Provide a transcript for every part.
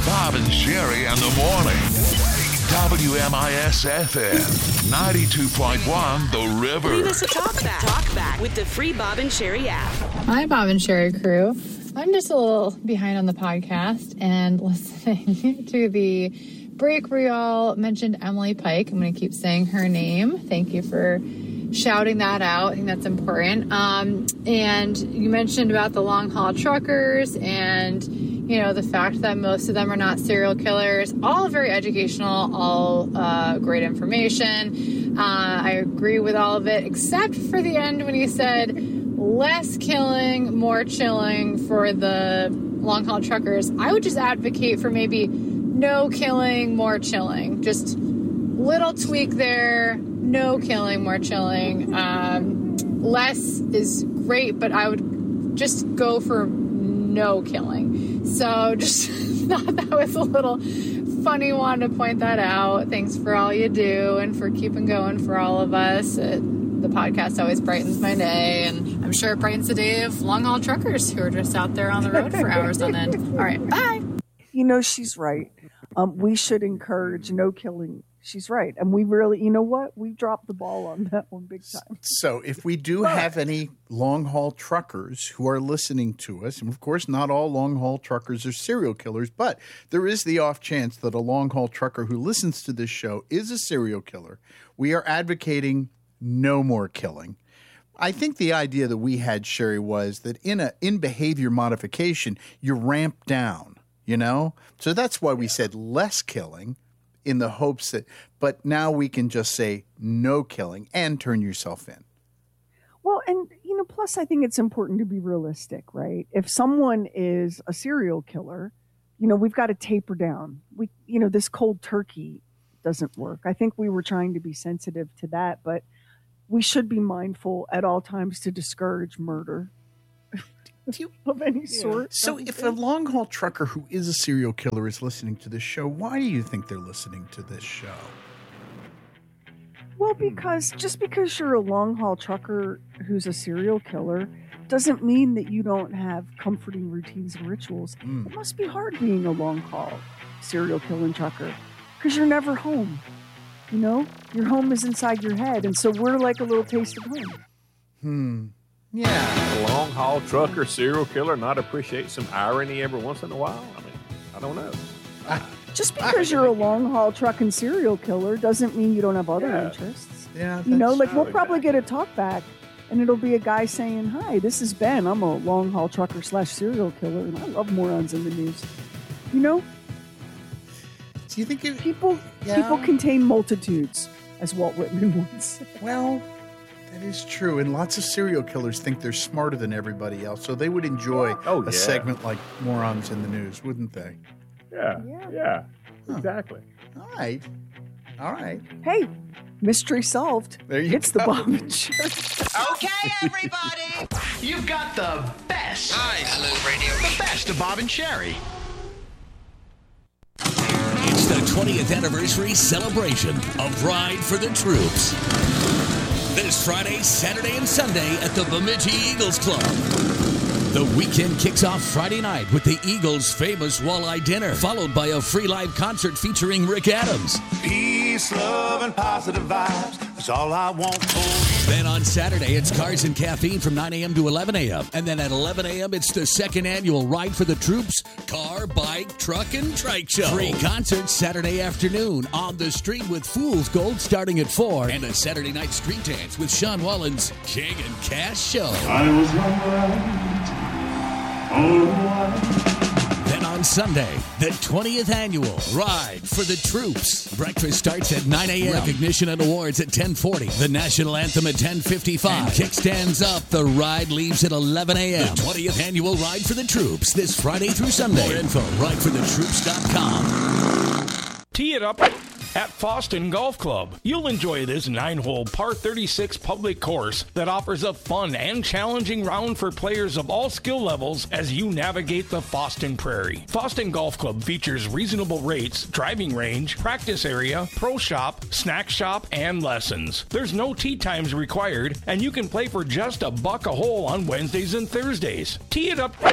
Bob and Sherry in the morning. WMIS-FM, 92.1 The River. Leave us a talk back with the free Bob and Sherry app. Hi, Bob and Sherry crew. I'm just a little behind on the podcast and listening to the break where y'all mentioned Emily Pike. I'm going to keep saying her name. Thank you for shouting that out. I think that's important. And you mentioned about the long haul truckers and, you know, the fact that most of them are not serial killers. All very educational, all great information. I agree with all of it, except for the end when you said less killing, more chilling for the long haul truckers. I would just advocate for maybe no killing, more chilling. Just little tweak there. No killing, more chilling. Less is great, but I would just go for no killing. So just thought that was a little funny one to point that out. Thanks for all you do and for keeping going for all of us. The podcast always brightens my day, and I'm sure it brightens the day of long haul truckers who are just out there on the road for hours on end. All right, bye. You know, she's right. We should encourage no killing. She's right. And we really, you know what? We dropped the ball on that one big time. So if we do have any long-haul truckers who are listening to us, and of course not all long-haul truckers are serial killers, but there is the off chance that a long-haul trucker who listens to this show is a serial killer, we are advocating no more killing. I think the idea that we had, Sherry, was that in behavior modification, you ramp down, you know? So that's why we said less killing, in the hopes that, but now we can just say no killing and turn yourself in. Well, and, you know, plus I think it's important to be realistic, right? If someone is a serial killer, you know, we've got to taper down. This cold turkey doesn't work. I think we were trying to be sensitive to that, but we should be mindful at all times to discourage murder of any sort. So if a long-haul trucker who is a serial killer is listening to this show, why do you think they're listening to this show? Well, because just because you're a long-haul trucker who's a serial killer doesn't mean that you don't have comforting routines and rituals. It must be hard being a long-haul serial killing trucker because you're never home. You know, your home is inside your head, and so we're like a little taste of home. Yeah. A long-haul trucker, serial killer, not appreciate some irony every once in a while? I mean, I don't know. Just because you're a long-haul truck and serial killer doesn't mean you don't have other interests. Yeah, you know, like we'll probably get a talk back, and it'll be a guy saying, "Hi, this is Ben. I'm a long-haul trucker / serial killer, and I love morons in the news." You know? Do you think people contain multitudes, as Walt Whitman once said? Well, that is true, and lots of serial killers think they're smarter than everybody else, so they would enjoy a segment like Morons in the News, wouldn't they? Yeah. Exactly. All right. Hey, mystery solved. There you It's the Bob and Sherry. Okay, everybody, you've got the best. Hello, radio. The best of Bob and Sherry. It's the 20th anniversary celebration of Ride for the Troops. This Friday, Saturday, and Sunday at the Bemidji Eagles Club. The weekend kicks off Friday night with the Eagles' famous walleye dinner, followed by a free live concert featuring Rick Adams. Peace, love, and positive vibes. That's all I want for you. Then on Saturday, it's Cars and Caffeine from 9 a.m. to 11 a.m. And then at 11 a.m., it's the second annual Ride for the Troops car, bike, truck, and trike show. Free concerts Saturday afternoon on the street with Fool's Gold starting at 4. And a Saturday night street dance with Sean Wallen's King and Cash Show. I was Then on Sunday, the 20th annual Ride for the Troops. Breakfast starts at 9 a.m. Recognition and awards at 10:40. The national anthem at 10:55. And kickstands up. The ride leaves at 11 a.m. The 20th annual Ride for the Troops this Friday through Sunday. More info, rideforthetroops.com. Tee it up at Foston Golf Club. You'll enjoy this 9-hole par 36 public course that offers a fun and challenging round for players of all skill levels as you navigate the Foston Prairie. Foston Golf Club features reasonable rates, driving range, practice area, pro shop, snack shop, and lessons. There's no tee times required, and you can play for just $1 a hole on Wednesdays and Thursdays. Tee it up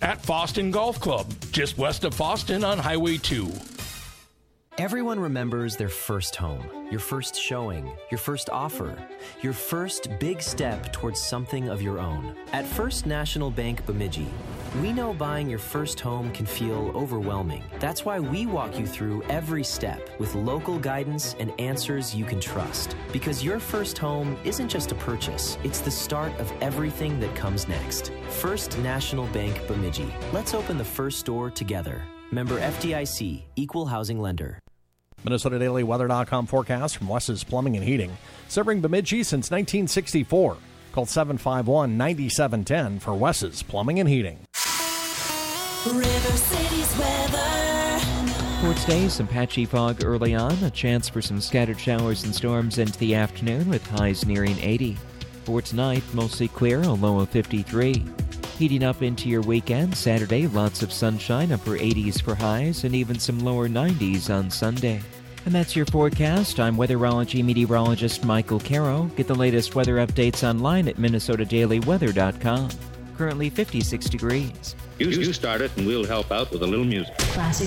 at Foston Golf Club, just west of Foston on Highway 2. Everyone remembers their first home, your first showing, your first offer, your first big step towards something of your own. At First National Bank Bemidji, we know buying your first home can feel overwhelming. That's why we walk you through every step with local guidance and answers you can trust. Because your first home isn't just a purchase, it's the start of everything that comes next. First National Bank Bemidji. Let's open the first door together. Member FDIC, Equal Housing Lender. MinnesotaDailyWeather.com forecast from Wes's Plumbing and Heating. Serving Bemidji since 1964. Call 751-9710 for Wes's Plumbing and Heating. River City's weather. For today, some patchy fog early on, a chance for some scattered showers and storms into the afternoon with highs nearing 80. For tonight, mostly clear, a low of 53. Heating up into your weekend, Saturday, lots of sunshine, upper 80s for highs, and even some lower 90s on Sunday. And that's your forecast. I'm weatherology meteorologist Michael Caro. Get the latest weather updates online at MinnesotaDailyWeather.com. Currently 56 degrees. You start it and we'll help out with a little music. Classic.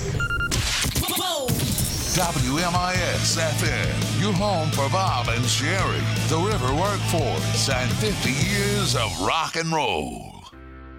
WMIS FM, your home for Bob and Sherry, the River Workforce, and 50 years of rock and roll.